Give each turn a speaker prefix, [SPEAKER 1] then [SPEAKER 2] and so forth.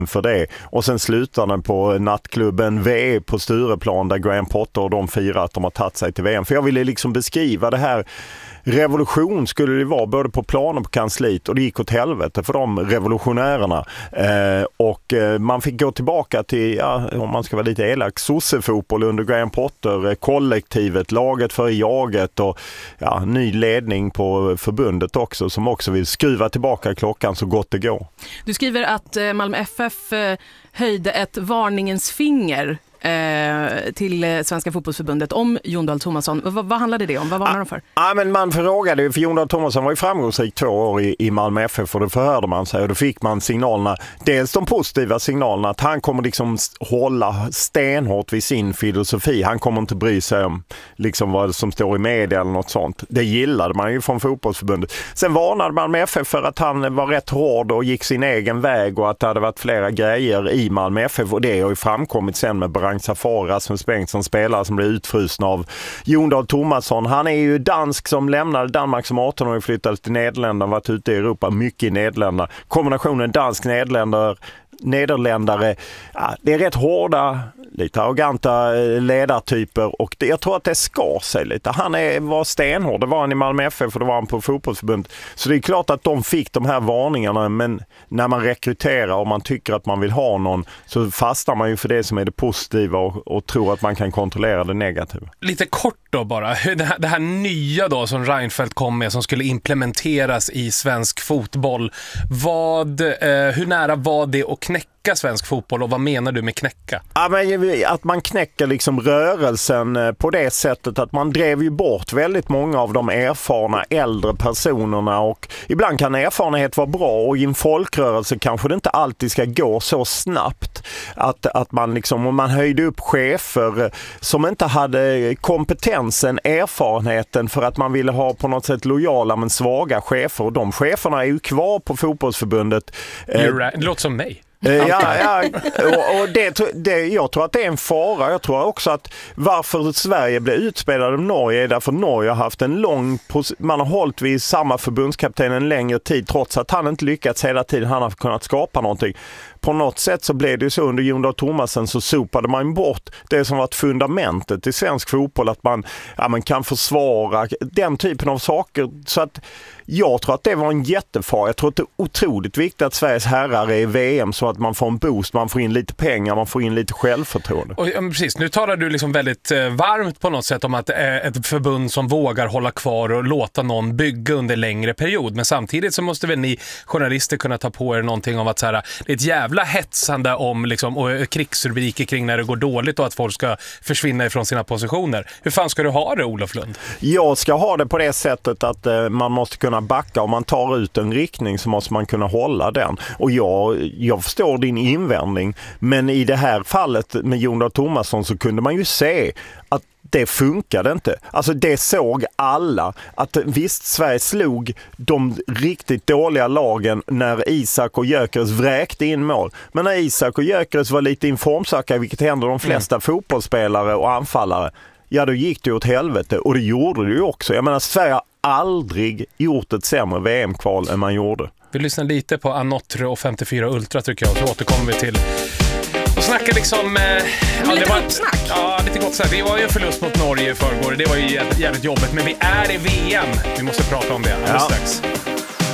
[SPEAKER 1] för det. Och sen slutar den på nattklubben V på Stureplan där Graham Potter och de firar att de har tagit sig till VM. För jag ville liksom beskriva det här. Revolution skulle det vara både på plan och på kansliet, och det gick åt helvete för de revolutionärerna. Och man fick gå tillbaka till, om man ska vara lite elak, sossefotboll under Graham Potter, kollektivet, laget för jaget och ny ledning på förbundet också, som också vill skruva tillbaka klockan så gott det går.
[SPEAKER 2] Du skriver att Malmö FF höjde ett varningens finger till Svenska fotbollsförbundet om Jon Dahl Tomasson. Vad handlade det om? Vad varnar de för?
[SPEAKER 1] Men man frågade ju, för Jon Dahl Tomasson var ju framgångsrik 2 år i Malmö FF, och då förhörde man sig och då fick man signalerna, dels de positiva signalerna att han kommer liksom hålla stenhårt vid sin filosofi. Han kommer inte bry sig om liksom vad som står i media eller något sånt. Det gillade man ju från fotbollsförbundet. Sen varnade man med FF för att han var rätt hård och gick sin egen väg och att det hade varit flera grejer i Malmö FF, och det har ju framkommit sen med Safari, Rasmus Bengtsson, spelare som blev utfrusna av Jon Dahl Tomasson. Han är ju dansk som lämnade Danmark som 18 år och flyttade till Nederländerna, varit ute i Europa mycket i Nederländerna. Kombinationen dansk-nederländare, det är rätt hårda, lite arroganta ledartyper, och jag tror att det skar sig lite. Han var stenhård, det var han i Malmö FF och det var han på fotbollsförbundet. Så det är klart att de fick de här varningarna, men när man rekryterar och man tycker att man vill ha någon, så fastnar man ju för det som är det positiva och tror att man kan kontrollera det negativa.
[SPEAKER 3] Lite kort då bara, det här nya då som Reinfeldt kom med som skulle implementeras i svensk fotboll, hur nära var det att knäcka svensk fotboll, och vad menar du med knäcka?
[SPEAKER 1] Att man knäcker liksom rörelsen på det sättet att man drev ju bort väldigt många av de erfarna äldre personerna, och ibland kan erfarenhet vara bra, och i en folkrörelse kanske det inte alltid ska gå så snabbt att man liksom, om man höjde upp chefer som inte hade kompetensen, erfarenheten, för att man ville ha på något sätt lojala men svaga chefer, och de cheferna är ju kvar på fotbollsförbundet.
[SPEAKER 3] Det låter som mig.
[SPEAKER 1] Och jag tror att det är en fara. Jag tror också att varför Sverige blev utspelade av Norge är därför Norge har haft man har hållit vid samma förbundskapten en längre tid, trots att han inte lyckats hela tiden. Han har kunnat skapa någonting. På något sätt så blev det så under Jon Dahl Tomasson, så sopade man bort det som var ett fundamentet i svensk fotboll, att man kan försvara den typen av saker. Så att jag tror att det var en jättefara. Jag tror att det är otroligt viktigt att Sveriges herrar är i VM, så att man får en boost, man får in lite pengar, man får in lite självförtroende.
[SPEAKER 3] Och, precis, nu talar du liksom väldigt varmt på något sätt om att ett förbund som vågar hålla kvar och låta någon bygga under längre period. Men samtidigt så måste väl ni journalister kunna ta på er någonting om att så här, det är ett jävla hetsande om liksom, och krigsrubriker kring när det går dåligt och att folk ska försvinna ifrån sina positioner. Hur fan ska du ha det, Olof Lund?
[SPEAKER 1] Jag ska ha det på det sättet att man måste kunna backa. Om man tar ut en riktning så måste man kunna hålla den. Och jag förstår din invändning, men i det här fallet med Jon Dahl Tomasson så kunde man ju se att det funkade inte. Alltså det såg alla. Att visst, Sverige slog de riktigt dåliga lagen när Isak och Gyökeres vräkte in mål. Men när Isak och Gyökeres var lite informsökare, vilket händer de flesta fotbollsspelare och anfallare, då gick det åt helvete. Och det gjorde det ju också. Jag menar, Sverige har aldrig gjort ett sämre VM-kval än man gjorde.
[SPEAKER 3] Vi lyssnar lite på Anotre och 54 Ultra tycker jag, så återkommer vi till och snackar liksom...
[SPEAKER 2] lite gott snack.
[SPEAKER 3] Ja, lite gott snack. Det var ju en förlust mot Norge i förrgår. Det var ju jävligt jobbigt, men vi är i VM. Vi måste prata om det alldeles strax.